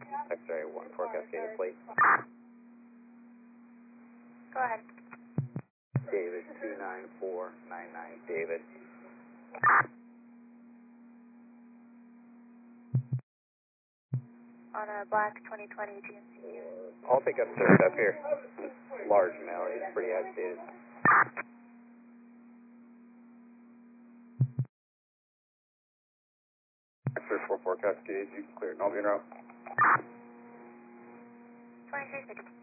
X-ray 1 forecast Cascade plate. Go ahead. David 29499 David. On a black 2020 GMC. I'll take up third up here. Large male, he's pretty agitated. X-ray 4 forecast Cascade, you can clear. No, you're out. 2360.